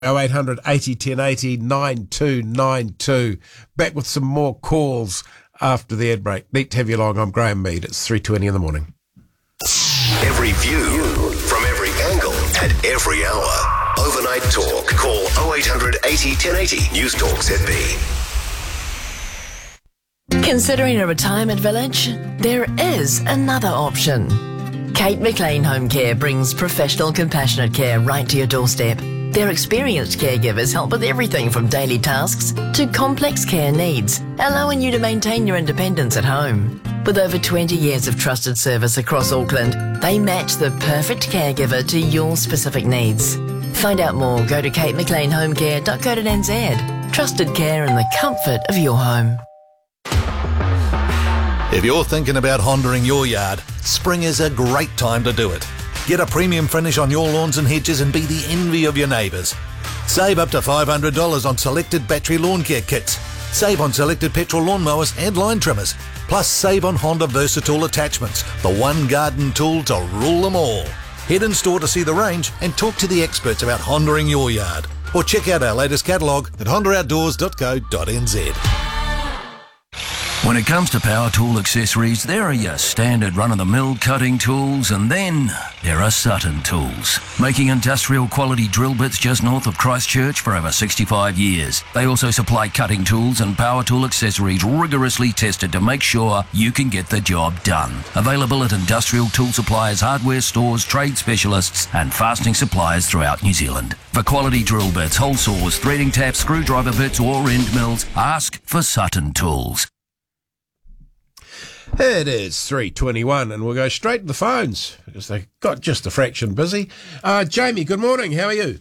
0800 80 1080 9292. Back with some more calls after the ad break. Neat to have you along. I'm Graham Mead. It's 3:20 in the morning. Every view from every angle at every hour. Overnight Talk. Call 0800 80 1080. News Talk ZB. Considering a retirement village? There is another option. Kate McLean Home Care brings professional, compassionate care right to your doorstep. Their experienced caregivers help with everything from daily tasks to complex care needs, allowing you to maintain your independence at home. With over 20 years of trusted service across Auckland, they match the perfect caregiver to your specific needs. Find out more, go to katemcleanhomecare.co.nz. Trusted care in the comfort of your home. If you're thinking about Hondaing your yard, spring is a great time to do it. Get a premium finish on your lawns and hedges and be the envy of your neighbours. Save up to $500 on selected battery lawn care kits. Save on selected petrol lawnmowers and line trimmers. Plus save on Honda Versatile attachments, the one garden tool to rule them all. Head in store to see the range and talk to the experts about Hondaing your yard. Or check out our latest catalogue at hondaoutdoors.co.nz. When it comes to power tool accessories, there are your standard run-of-the-mill cutting tools, and then there are Sutton Tools, making industrial quality drill bits just north of Christchurch for over 65 years. They also supply cutting tools and power tool accessories rigorously tested to make sure you can get the job done. Available at industrial tool suppliers, hardware stores, trade specialists and fastening suppliers throughout New Zealand. For quality drill bits, hole saws, threading taps, screwdriver bits or end mills, ask for Sutton Tools. It is 3:21 and we'll go straight to the phones because they got just a fraction busy. Jamie, good morning. How are you?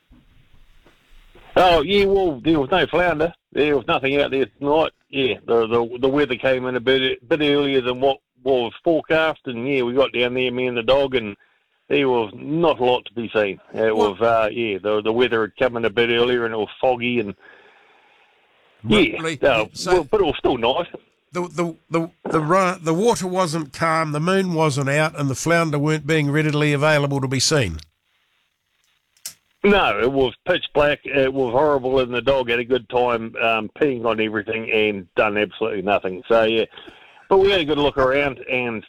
Oh, yeah, well, there was no flounder. There was nothing out there tonight. Yeah, the weather came in a bit earlier than what was forecast, and yeah, we got down there, me and the dog, and there was not a lot to be seen. It was, the weather had come in a bit earlier and it was foggy, and Really? but it was still nice. The water wasn't calm, the moon wasn't out, and the flounder weren't being readily available to be seen. No, it was pitch black. It was horrible, and the dog had a good time peeing on everything and done absolutely nothing. So yeah, but we had a good look around, and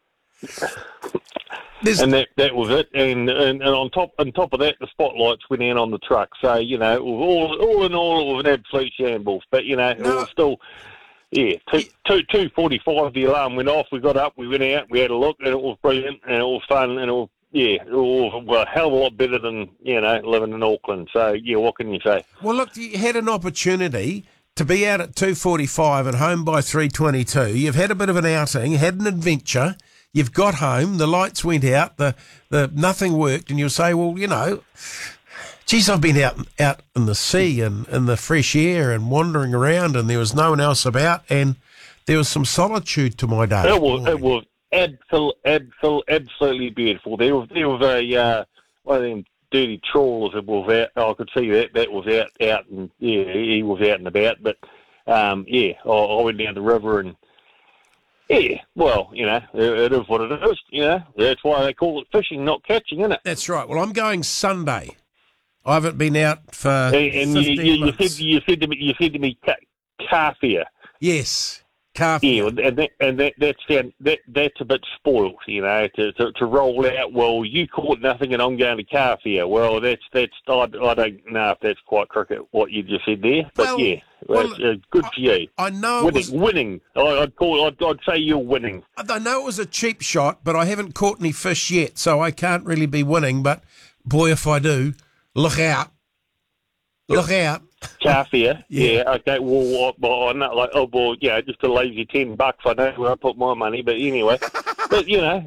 that was it. And on top of that, the spotlights went in on the truck. So you know, it was all in all, it was an absolute shambles. But you know, it was still. Yeah, 2:45 the alarm went off, we got up, we went out, we had a look, and it was brilliant, and it was fun, and it was a hell of a lot better than, living in Auckland. So, yeah, what can you say? Well, look, you had an opportunity to be out at 2:45 and home by 3:22. You've had a bit of an outing, had an adventure, you've got home, the lights went out, the nothing worked, and you'll say, well, geez, I've been out in the sea and in the fresh air and wandering around, and there was no one else about, and there was some solitude to my day. It was absolutely beautiful. There was one of them dirty trawlers that was out. I could see that was out, and yeah, he was out and about. But I went down the river, and yeah, well, it is what it is. That's why they call it fishing, not catching, isn't it? That's right. Well, I'm going Sunday. I haven't been out for and 15 months. You said to me, kawhia. Yes, kawhia. Yeah, and that's a bit spoilt, to roll out. Well, you caught nothing, and I'm going to kawhia. Well, that's I don't know if that's quite cricket what you just said there, but good for you. I know winning. I'd say you're winning. I know it was a cheap shot, but I haven't caught any fish yet, so I can't really be winning. But boy, if I do. Look out. Kawhia. Yeah, okay. Well, I'm not like, just a lazy $10. I know where I put my money, but anyway. But, I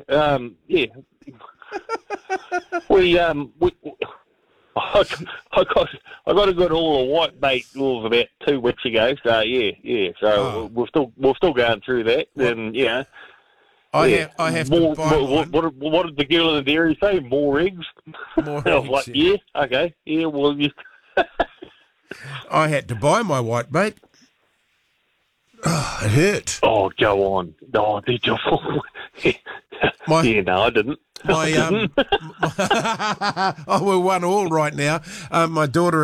got a good haul of white bait about 2 weeks ago, so yeah. So we're still going through that, and, I have to buy what did the girl in the dairy say? More eggs? More I was eggs, like, yeah, okay. Yeah, well, I had to buy my white bait. Oh, it hurt. Oh, go on. Oh, did you? Yeah, no, I didn't. Oh, we're 1-1 right now. My daughter